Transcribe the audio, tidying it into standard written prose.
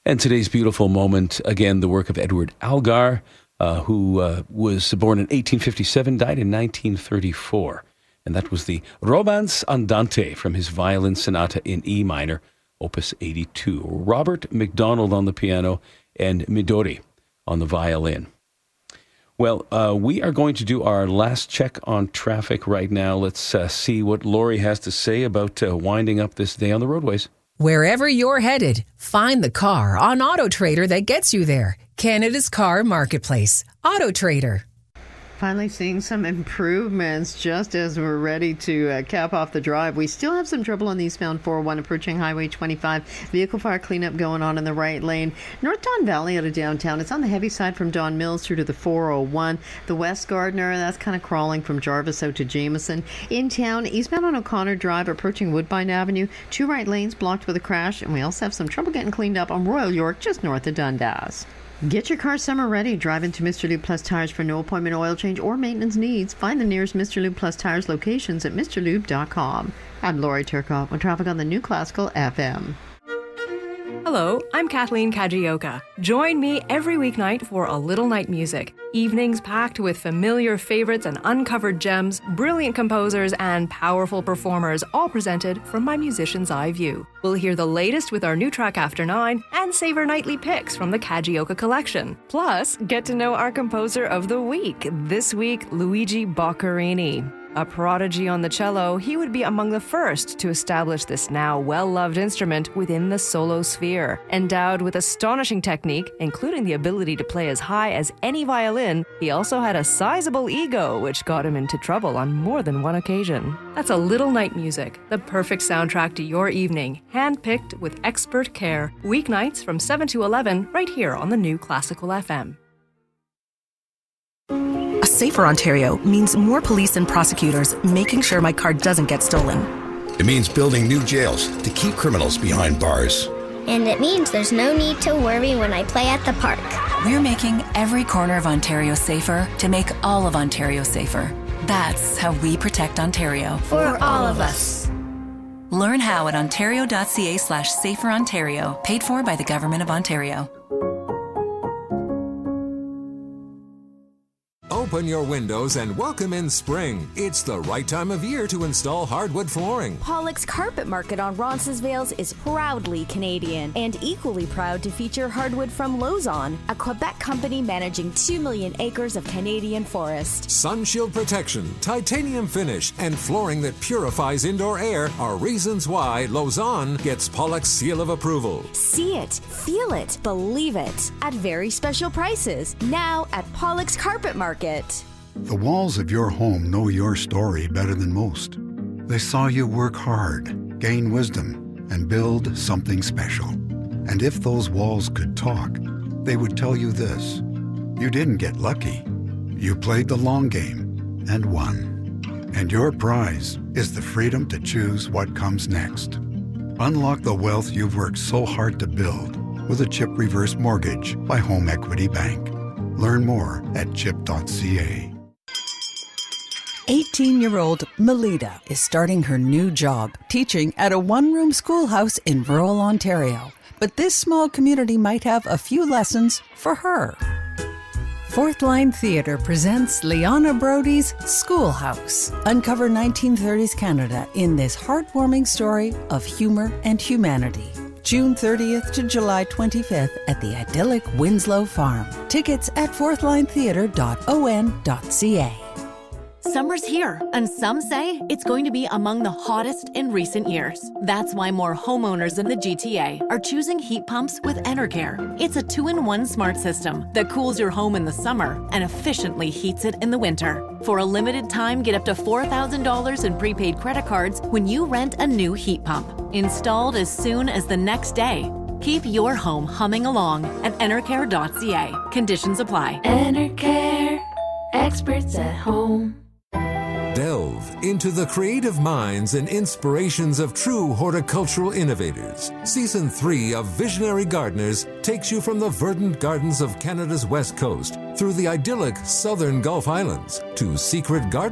And today's beautiful moment, again, the work of Edward Algar, who was born in 1857, died in 1934. And that was the Romance Andante from his violin sonata in E minor, Opus 82. Robert McDonald on the piano and Midori on the violin. Well, we are going to do our last check on traffic right now. Let's see what Lori has to say about winding up this day on the roadways. Wherever you're headed, find the car on AutoTrader that gets you there. Canada's car marketplace. AutoTrader. Finally seeing some improvements just as we're ready to cap off the drive. We still have some trouble on the eastbound 401 approaching Highway 25. Vehicle fire cleanup going on in the right lane. North Don Valley out of downtown. It's on the heavy side from Don Mills through to the 401. The West Gardner, that's kind of crawling from Jarvis out to Jameson. In town, eastbound on O'Connor Drive approaching Woodbine Avenue. 2 right lanes blocked with a crash. And we also have some trouble getting cleaned up on Royal York just north of Dundas. Get your car summer ready. Drive into Mr. Lube Plus Tires for no appointment oil change or maintenance needs. Find the nearest Mr. Lube Plus Tires locations at mrlube.com. I'm Lori Turcotte with traffic on the New Classical FM. Hello, I'm Kathleen Kajioka. Join me every weeknight for A Little Night Music. Evenings packed with familiar favorites and uncovered gems, brilliant composers, and powerful performers, all presented from my musician's eye view. We'll hear the latest with our new track After 9 and savor nightly picks from the Kajioka collection. Plus, get to know our composer of the week. This week, Luigi Boccherini. A prodigy on the cello, he would be among the first to establish this now well-loved instrument within the solo sphere. Endowed with astonishing technique, including the ability to play as high as any violin, he also had a sizable ego, which got him into trouble on more than one occasion. That's A Little Night Music, the perfect soundtrack to your evening, handpicked with expert care. Weeknights from 7 to 11, right here on the New Classical FM. A safer Ontario means more police and prosecutors making sure my car doesn't get stolen. It means building new jails to keep criminals behind bars. And it means there's no need to worry when I play at the park. We're making every corner of Ontario safer to make all of Ontario safer. That's how we protect Ontario. For all of us. Learn how at ontario.ca/saferontario, paid for by the Government of Ontario. Open your windows and welcome in spring. It's the right time of year to install hardwood flooring. Pollock's Carpet Market on Roncesvalles is proudly Canadian and equally proud to feature hardwood from Lauson, a Quebec company managing 2 million acres of Canadian forest. Sunshield protection, titanium finish, and flooring that purifies indoor air are reasons why Lauson gets Pollock's seal of approval. See it, feel it, believe it at very special prices now at Pollock's Carpet Market. The walls of your home know your story better than most. They saw you work hard, gain wisdom, and build something special. And if those walls could talk, they would tell you this: you didn't get lucky. You played the long game and won. And your prize is the freedom to choose what comes next. Unlock the wealth you've worked so hard to build with a CHIP Reverse Mortgage by Home Equity Bank. Learn more at chip.ca. 18-year-old Melita is starting her new job teaching at a one-room schoolhouse in rural Ontario. But this small community might have a few lessons for her. Fourth Line Theatre presents Liana Brody's Schoolhouse. Uncover 1930s Canada in this heartwarming story of humor and humanity. June 30th to July 25th at the idyllic Winslow Farm. Tickets at fourthlinetheatre.on.ca. Summer's here, and some say it's going to be among the hottest in recent years. That's why more homeowners in the GTA are choosing heat pumps with Enercare. It's a 2-in-1 smart system that cools your home in the summer and efficiently heats it in the winter. For a limited time, get up to $4,000 in prepaid credit cards when you rent a new heat pump. Installed as soon as the next day. Keep your home humming along at enercare.ca. Conditions apply. Enercare. Experts at home. Delve into the creative minds and inspirations of true horticultural innovators. Season 3 of Visionary Gardeners takes you from the verdant gardens of Canada's west coast through the idyllic southern Gulf Islands to secret gardens